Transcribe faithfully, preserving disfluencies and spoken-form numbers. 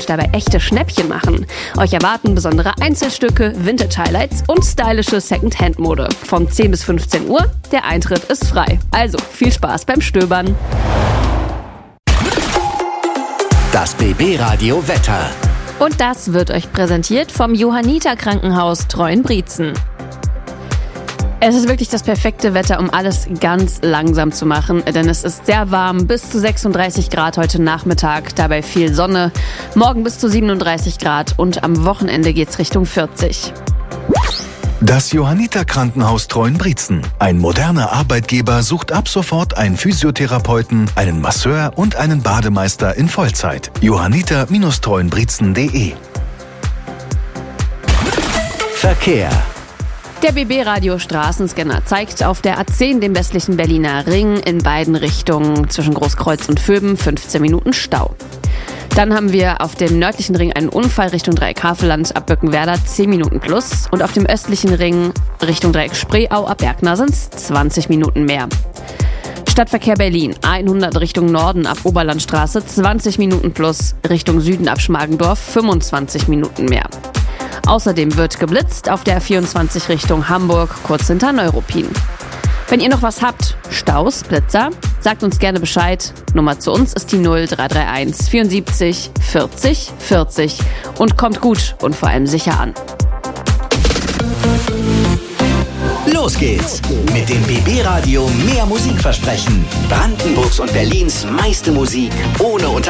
und dabei echte Schnäppchen machen. Euch erwarten besondere Einzelstücke, Vintage-Highlights und stylische Second-Hand-Mode. Von zehn bis fünfzehn Uhr, der Eintritt ist frei. Also viel Spaß beim Stöbern. Das B B-Radio Wetter. Und das wird euch präsentiert vom Johanniter Krankenhaus Treuenbrietzen. Es ist wirklich das perfekte Wetter, um alles ganz langsam zu machen, denn es ist sehr warm, bis zu sechsunddreißig Grad heute Nachmittag, dabei viel Sonne, morgen bis zu siebenunddreißig Grad und am Wochenende geht's Richtung vierzig. Das Johanniter Krankenhaus Treuenbrietzen. Ein moderner Arbeitgeber sucht ab sofort einen Physiotherapeuten, einen Masseur und einen Bademeister in Vollzeit. johanniter Bindestrich treuenbrietzen punkt de Verkehr. Der B B-Radio Straßenscanner zeigt auf der A zehn, dem westlichen Berliner Ring, in beiden Richtungen zwischen Großkreuz und Vöben fünfzehn Minuten Stau. Dann haben wir auf dem nördlichen Ring einen Unfall Richtung Dreieck Havelland ab Böckenwerder zehn Minuten plus und auf dem östlichen Ring Richtung Dreieck Spreeau ab Bergner sind es zwanzig Minuten mehr. Stadtverkehr Berlin, A hundert Richtung Norden ab Oberlandstraße zwanzig Minuten plus, Richtung Süden ab Schmargendorf fünfundzwanzig Minuten mehr. Außerdem wird geblitzt auf der A vierundzwanzig Richtung Hamburg, kurz hinter Neuruppin. Wenn ihr noch was habt, Staus, Blitzer, sagt uns gerne Bescheid. Nummer zu uns ist die null drei drei eins vierundsiebzig vierzig vierzig und kommt gut und vor allem sicher an. Los geht's mit dem B B-Radio Mehr Musik versprechen. Brandenburgs und Berlins meiste Musik ohne Unterbrechung.